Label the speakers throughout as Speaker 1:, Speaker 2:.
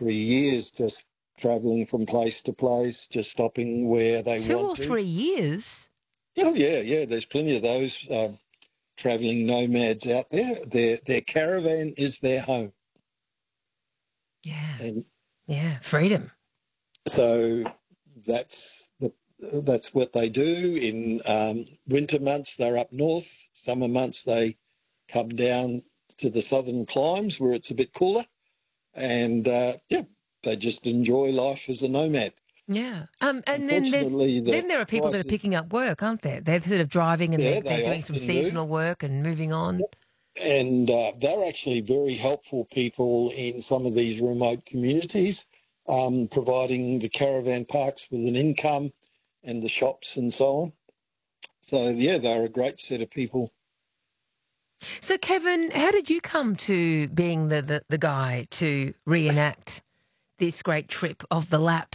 Speaker 1: 3 years, just travelling from place to place, just stopping where they
Speaker 2: 2
Speaker 1: want
Speaker 2: or
Speaker 1: to.
Speaker 2: 3 years?
Speaker 1: Oh, yeah. There's plenty of those travelling nomads out there. Their caravan is their home.
Speaker 2: Yeah.
Speaker 1: And
Speaker 2: Yeah, freedom.
Speaker 1: so that's what they do. In winter months, they're up north. Summer months, they come down to the southern climes where it's a bit cooler. And, they just enjoy life as a nomad.
Speaker 2: Yeah. And
Speaker 1: Unfortunately,
Speaker 2: then there are people that are
Speaker 1: prices,
Speaker 2: picking up work, aren't there? They're sort of driving and
Speaker 1: yeah,
Speaker 2: they're
Speaker 1: they
Speaker 2: doing some
Speaker 1: often do.
Speaker 2: seasonal work and moving on.
Speaker 1: And they're actually very helpful people in some of these remote communities, providing the caravan parks with an income and the shops and so on. So, yeah, they're a great set of people.
Speaker 2: So, Kevin, how did you come to being the guy to reenact this great trip of the lap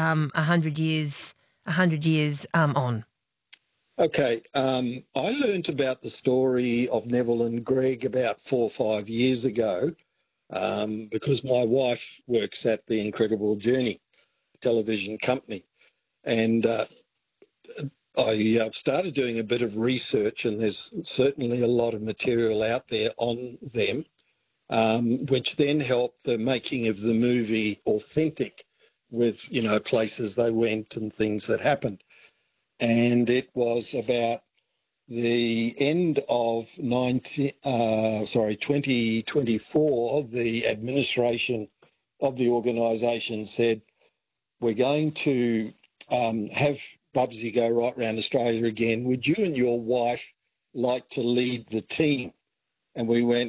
Speaker 2: 100 years on?
Speaker 1: Okay, I learnt about the story of Neville and Greg about 4 or 5 years ago because my wife works at the Incredible Journey television company. And I started doing a bit of research, and there's certainly a lot of material out there on them, which then helped the making of the movie authentic with, places they went and things that happened. And it was about the end of 2024, the administration of the organisation said, we're going to have Bubsy go right round Australia again. Would you and your wife like to lead the team? And we went,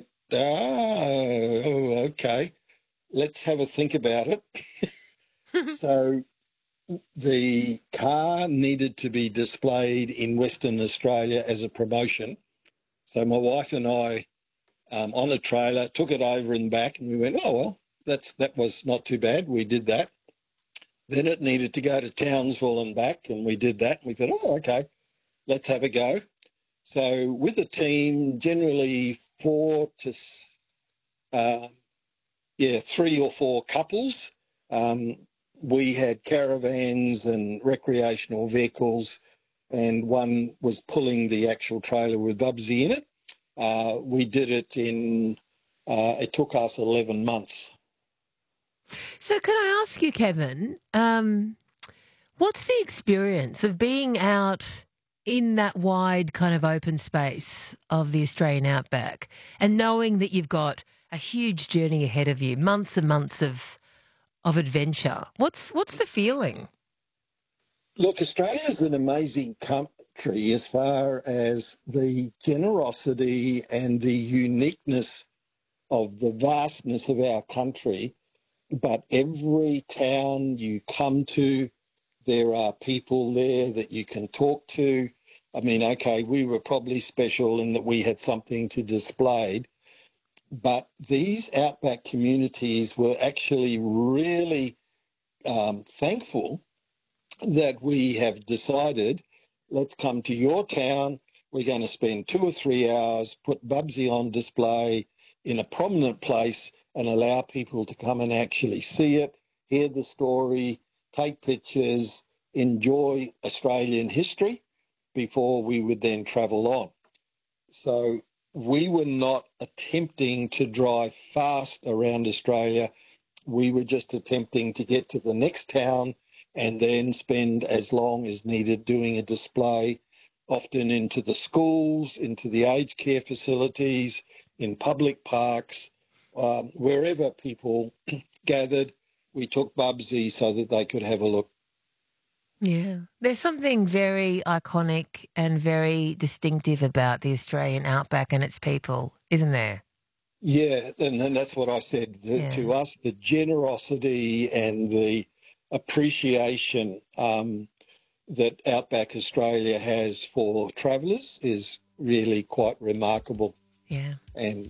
Speaker 1: okay, let's have a think about it. So the car needed to be displayed in Western Australia as a promotion. So my wife and I, on a trailer, took it over and back, and we went, oh, well, that was not too bad. We did that. Then it needed to go to Townsville and back, and we did that. We thought, oh, okay, let's have a go. So with a team, generally 3 or 4 couples. We had caravans and recreational vehicles, and one was pulling the actual trailer with Bubsy in it. We did it it took us 11 months.
Speaker 2: So can I ask you, Kevin, what's the experience of being out in that wide kind of open space of the Australian outback and knowing that you've got a huge journey ahead of you, months and months of adventure? What's the feeling?
Speaker 1: Look, Australia is an amazing country as far as the generosity and the uniqueness of the vastness of our country. But every town you come to, there are people there that you can talk to. I mean, okay, we were probably special in that we had something to display, but these outback communities were actually really thankful that we have decided, let's come to your town. We're going to spend 2 or 3 hours, put Bubsy on display in a prominent place and allow people to come and actually see it, hear the story, take pictures, enjoy Australian history before we would then travel on. So we were not attempting to drive fast around Australia. We were just attempting to get to the next town and then spend as long as needed doing a display, often into the schools, into the aged care facilities, in public parks, wherever people gathered. We took Bubsy so that they could have a look.
Speaker 2: Yeah. There's something very iconic and very distinctive about the Australian outback and its people, isn't there?
Speaker 1: Yeah, and then that's what I said to us, the generosity and the appreciation that Outback Australia has for travellers is really quite remarkable.
Speaker 2: Yeah.
Speaker 1: And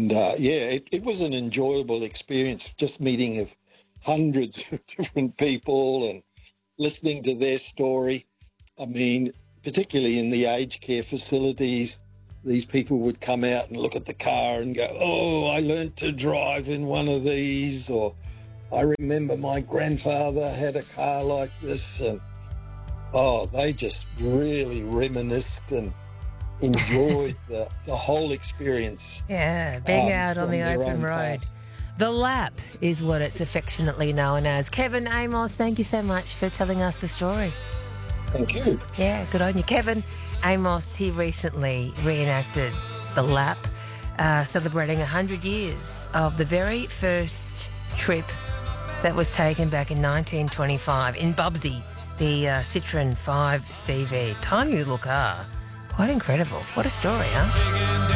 Speaker 1: it was an enjoyable experience, just meeting of hundreds of different people and listening to their story. I mean, particularly in the aged care facilities, these people would come out and look at the car and go, oh, I learnt to drive in one of these, or I remember my grandfather had a car like this, and they just really reminisced and enjoyed the whole experience.
Speaker 2: Yeah, being out on
Speaker 1: from
Speaker 2: the
Speaker 1: their
Speaker 2: open
Speaker 1: own
Speaker 2: road.
Speaker 1: past.
Speaker 2: The Lap is what it's affectionately known as. Kevin Amos, thank you so much for telling us the story.
Speaker 1: Thank you.
Speaker 2: Yeah, good on you. Kevin Amos, he recently reenacted The Lap, celebrating 100 years of the very first trip that was taken back in 1925 in Bubsy, the Citroen 5CV. Tiny little car. Quite incredible. What a story, huh?